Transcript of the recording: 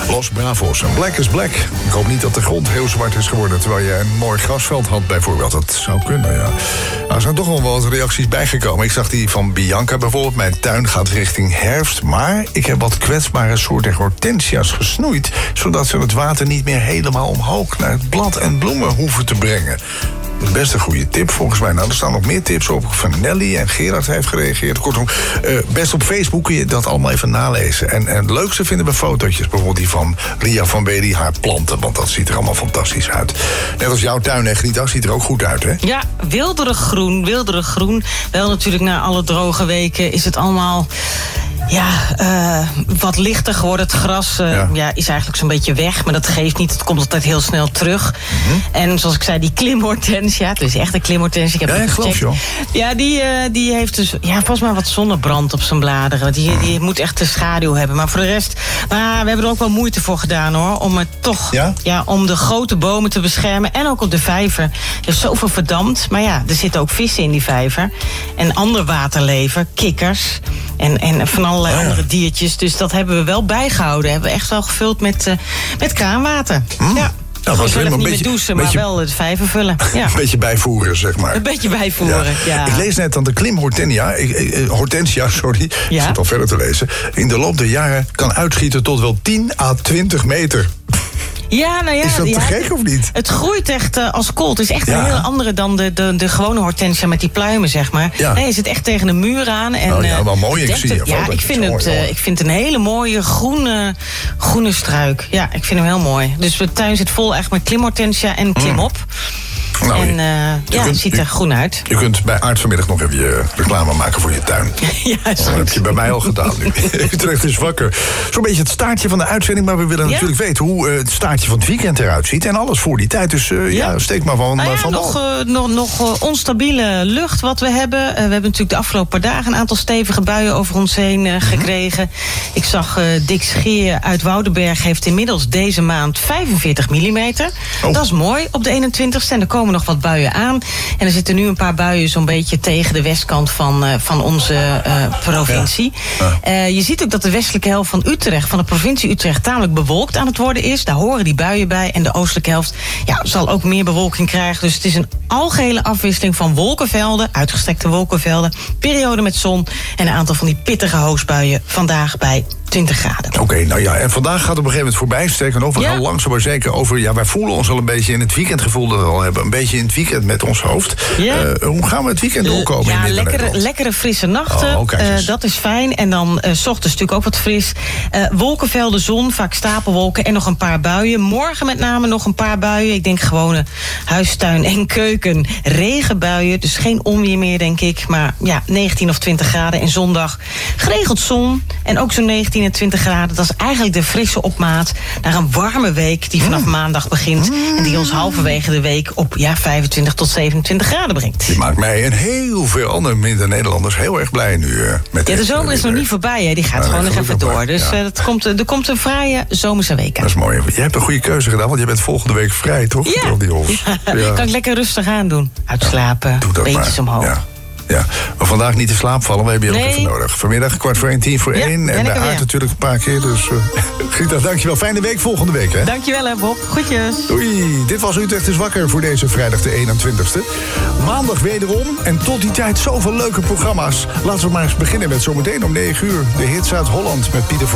Los Bravos en Black is Black. Ik hoop niet dat de grond heel zwart is geworden terwijl je een mooi grasveld had bijvoorbeeld. Dat zou kunnen, ja. Nou, er zijn toch wel wat reacties bijgekomen. Ik zag die van Bianca bijvoorbeeld. Mijn tuin gaat richting herfst, maar ik heb wat kwetsbare soorten hortensia's gesnoeid, zodat ze het water niet meer helemaal omhoog naar het blad en bloemen hoeven te brengen. Best een goede tip volgens mij. Nou, er staan nog meer tips op van Nelly en Gerard heeft gereageerd. Kortom, best op Facebook kun je dat allemaal even nalezen. En het leukste vinden we fotootjes. Bijvoorbeeld die van Ria van Wedi, haar planten. Want dat ziet er allemaal fantastisch uit. Net als jouw tuin, Grietas, ziet er ook goed uit, hè? Ja, wilderig groen. Wel natuurlijk na alle droge weken is het allemaal... wat lichter geworden. Het gras is eigenlijk zo'n beetje weg. Maar dat geeft niet. Het komt altijd heel snel terug. Mm-hmm. En zoals ik zei, die klimhortensia. Het is echt een klimhortensia. Ik heb het geloof je. Ja, die heeft dus volgens mij wat zonnebrand op zijn bladeren. Die moet echt de schaduw hebben. Maar voor de rest, we hebben er ook wel moeite voor gedaan, hoor. Om het toch, om de grote bomen te beschermen. En ook op de vijver. Er is zoveel verdampt. Maar ja, er zitten ook vissen in die vijver. En ander waterleven, kikkers. En van allerlei andere diertjes. Dus dat hebben we wel bijgehouden. Hebben we echt wel gevuld met kraanwater. Ja. Nou, was niet meer douchen, maar wel het vijver vullen. Ja. Een beetje bijvoeren, zeg maar. Een beetje bijvoeren, ja. Ik lees net aan de klimhortensia. Ik zit al verder te lezen. In de loop der jaren kan uitschieten tot wel 10 à 20 meter. Ja, nou ja. Is dat te gek of niet? Het groeit echt als kool. Het is echt een heel andere dan de gewone hortensia met die pluimen, zeg maar. Ja. Nee, je zit echt tegen de muur aan. En, wel mooi. Ik vind het een hele mooie groene struik. Ja, ik vind hem heel mooi. Dus de tuin zit vol echt met klimhortensia en klimop. Nou, het ziet er groen uit. Je kunt bij Aard vanmiddag nog even je reclame maken voor je tuin. Dat heb je bij mij al gedaan nu. Utrecht is wakker. Zo'n beetje het staartje van de uitzending. Maar we willen natuurlijk weten hoe het staartje van het weekend eruit ziet. En alles voor die tijd. Dus steek maar van nog onstabiele lucht wat we hebben. We hebben natuurlijk de afgelopen paar dagen een aantal stevige buien over ons heen gekregen. Ik zag Dick Scheer uit Woudenberg heeft inmiddels deze maand 45 millimeter. Dat is mooi op de 21ste. En er komen nog wat buien aan. En er zitten nu een paar buien zo'n beetje tegen de westkant van onze provincie. Je ziet ook dat de westelijke helft van Utrecht, van de provincie Utrecht, tamelijk bewolkt aan het worden is. Daar horen die buien bij. En de oostelijke helft zal ook meer bewolking krijgen. Dus het is een algehele afwisseling van wolkenvelden, uitgestrekte wolkenvelden, periode met zon en een aantal van die pittige hoosbuien vandaag bij 20 graden. Oké, en vandaag gaat op een gegeven moment voorbij. Sterker nog, we gaan langzaam maar zeker over... wij voelen ons al een beetje in het weekendgevoel dat we al hebben. Een beetje in het weekend met ons hoofd. Hoe gaan we het weekend doorkomen in Midden-Nederland? Lekkere frisse nachten. Dat is fijn. En dan 's ochtends natuurlijk ook wat fris. Wolkenvelden, zon, vaak stapelwolken en nog een paar buien. Morgen met name nog een paar buien. Ik denk gewone huistuin en keuken. Regenbuien, dus geen onweer meer, denk ik. Maar 19 of 20 graden. En zondag geregeld zon. En ook zo'n 19 en 20 graden. Dat is eigenlijk de frisse opmaat naar een warme week die vanaf maandag begint. En die ons halverwege de week op 25 tot 27 graden brengt. Die maakt mij en heel veel andere Midden-Nederlanders heel erg blij nu. De zomer is nog niet voorbij, hè. Die gaat gewoon nog even door. Dus er komt een fraaie zomerse week aan. Dat is mooi. Je hebt een goede keuze gedaan, want je bent volgende week vrij, toch? Kan ik lekker rustig aan doen. Uitslapen, beetjes omhoog. Ja, maar vandaag niet te slaap vallen, we hebben je ook even nodig. Vanmiddag 1:45, 1:10. En bij Aard natuurlijk een paar keer. Dus Grietas, dankjewel. Fijne week volgende week, hè? Dankjewel, hè, Bob. Groetjes. Doei. Dit was Utrecht is wakker voor deze vrijdag de 21ste. Maandag wederom. En tot die tijd zoveel leuke programma's. Laten we maar eens beginnen met zometeen om 9 uur. De hits uit Holland met Pieter